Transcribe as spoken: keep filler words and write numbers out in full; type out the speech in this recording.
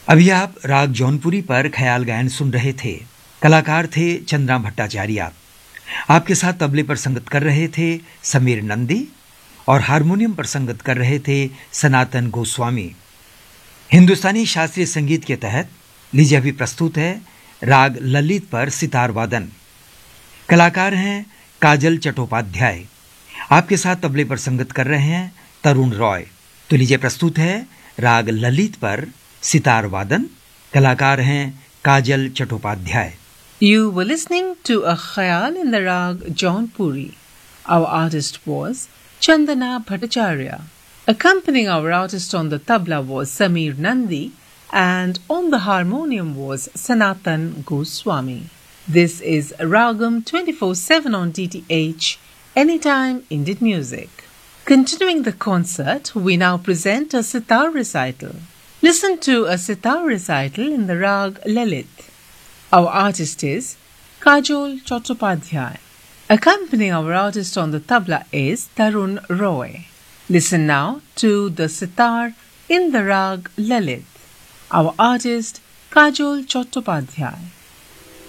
अभी आप राग जौनपुरी पर ख्याल गायन सुन रहे थे। कलाकार थे चंद्रा भट्टाचार्य। आपके साथ तबले पर संगत कर रहे थे समीर नंदी और हारमोनियम पर संगत कर रहे थे सनातन गोस्वामी। हिंदुस्तानी शास्त्रीय संगीत के तहत लीजिए अभी प्रस्तुत है राग ललित पर सितार वादन। कलाकार हैं काजल चट्टोपाध्याय। आपके साथ तबले पर संगत कर रहे हैं तरुण रॉय। तो लीजिए प्रस्तुत है राग ललित पर सितार वादन। कलाकार हैं काजल Chattopadhyay. You were listening to a khayal in the rag Jaunpuri. Our artist was Chandana Bhattacharya. Accompanying our artist on the tabla was Sameer Nandi, and on the harmonium was Sanatan Goswami. This is Ragam twenty-four seven on D T H, Anytime Indian Music. Continuing the concert, we now present a sitar recital. Listen to a sitar recital in the rag Lalit. Our artist is Kajol Chattopadhyay. Accompanying our artist on the tabla is Tarun Roy. Listen now to the sitar in the rag Lalit. Our artist Kajol Chattopadhyay.